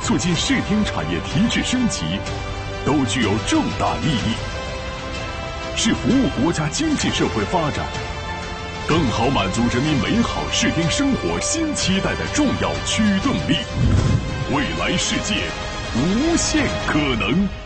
促进视听产业提质升级，都具有重大意义，是服务国家经济社会发展，更好满足人民美好视听生活新期待的重要驱动力。未来世界，无限可能。